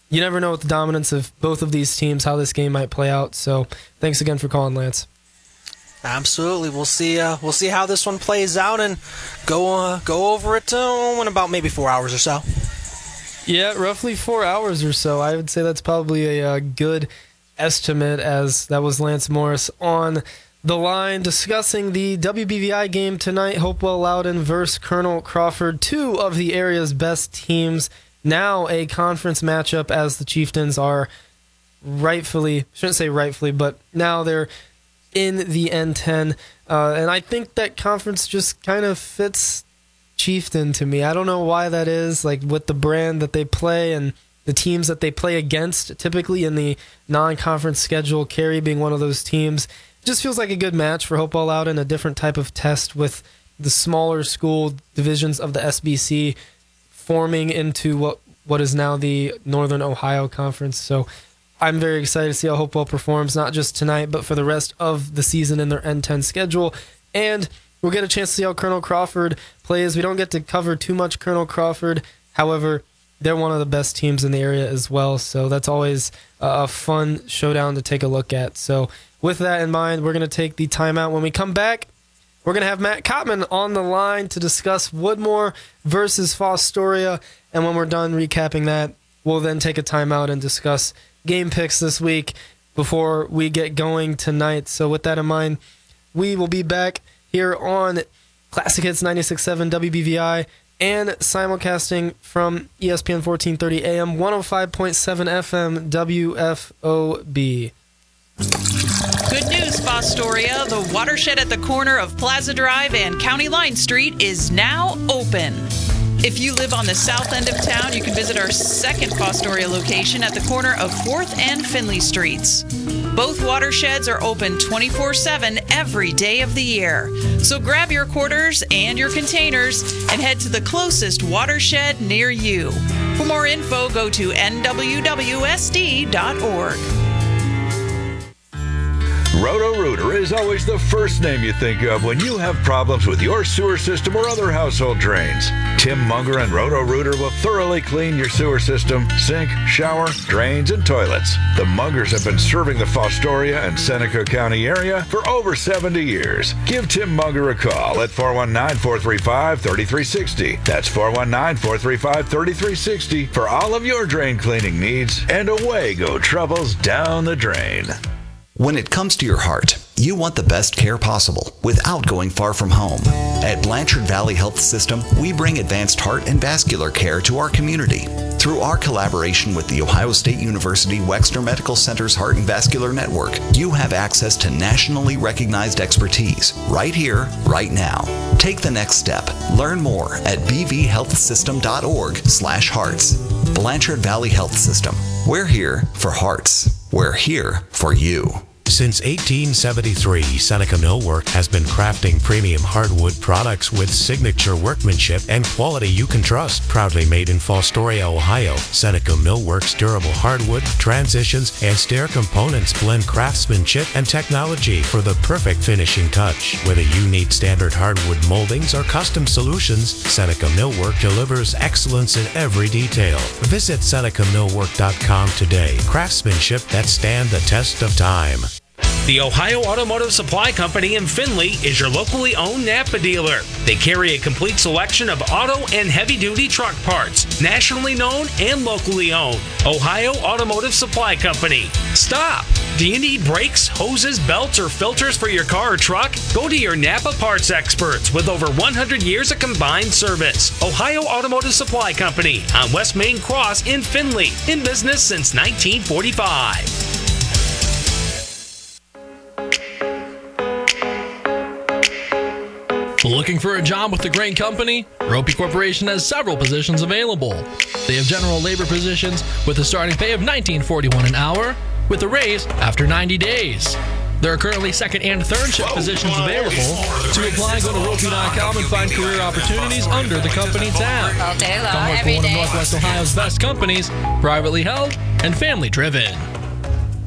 you never know with the dominance of both of these teams how this game might play out. So thanks again for calling, Lance. Absolutely. We'll see how this one plays out and go over it in about maybe 4 hours or so. Yeah, roughly 4 hours or so. I would say that's probably a good estimate, as that was Lance Morris on the line discussing the WBVI game tonight. Hopewell Loudon versus Colonel Crawford, two of the area's best teams. Now a conference matchup, as the Chieftains are shouldn't say rightfully, but now they're in the N10. And I think that conference just kind of fits Chieftain to me. I don't know why that is, like with the brand that they play and the teams that they play against, typically in the non-conference schedule, Cary being one of those teams. It just feels like a good match for Hopewell Loudon, a different type of test with the smaller school divisions of the SBC forming into what is now the Northern Ohio Conference. So I'm very excited to see how Hopewell performs, not just tonight, but for the rest of the season in their N10 schedule. And we'll get a chance to see how Colonel Crawford plays. We don't get to cover too much Colonel Crawford. However, they're one of the best teams in the area as well. So that's always a fun showdown to take a look at. So with that in mind, we're going to take the timeout. When we come back, we're going to have Matt Kottman on the line to discuss Woodmore versus Fostoria. And when we're done recapping that, we'll then take a timeout and discuss game picks this week before we get going tonight. So with that in mind, we will be back here on Classic Hits 96.7 WBVI and simulcasting from ESPN 1430 AM, 105.7 FM WFOB. Good news, Fostoria. The watershed at the corner of Plaza Drive and County Line Street is now open. If you live on the south end of town, you can visit our second Fostoria location at the corner of 4th and Finley Streets. Both watersheds are open 24/7 every day of the year. So grab your quarters and your containers and head to the closest watershed near you. For more info, go to nwwsd.org. Roto-Rooter is always the first name you think of when you have problems with your sewer system or other household drains. Tim Munger and Roto-Rooter will thoroughly clean your sewer system, sink, shower, drains, and toilets. The Mungers have been serving the Fostoria and Seneca County area for over 70 years. Give Tim Munger a call at 419-435-3360. That's 419-435-3360 for all of your drain cleaning needs, and away go troubles down the drain. When it comes to your heart, you want the best care possible without going far from home. At Blanchard Valley Health System, we bring advanced heart and vascular care to our community. Through our collaboration with the Ohio State University Wexner Medical Center's Heart and Vascular Network, you have access to nationally recognized expertise right here, right now. Take the next step. Learn more at bvhealthsystem.org/hearts. Blanchard Valley Health System. We're here for hearts. We're here for you. Since 1873, Seneca Millwork has been crafting premium hardwood products with signature workmanship and quality you can trust. Proudly made in Fostoria, Ohio, Seneca Millwork's durable hardwood, transitions, and stair components blend craftsmanship and technology for the perfect finishing touch. Whether you need standard hardwood moldings or custom solutions, Seneca Millwork delivers excellence in every detail. Visit SenecaMillwork.com today. Craftsmanship that stand the test of time. The Ohio Automotive Supply Company in Findlay is your locally owned Napa dealer. They carry a complete selection of auto and heavy-duty truck parts, nationally known and locally owned. Ohio Automotive Supply Company. Stop! Do you need brakes, hoses, belts, or filters for your car or truck? Go to your Napa parts experts with over 100 years of combined service. Ohio Automotive Supply Company on West Main Cross in Findlay. In business since 1945. Looking for a job with the Grain Company? Ropey Corporation has several positions available. They have general labor positions with a starting pay of $19.41 an hour, with a raise after 90 days. There are currently second and third shift positions available. To apply, go to ropey.com and find career opportunities under the company tab. All day long, Come work for every one of day. Northwest Ohio's best companies, privately held and family driven.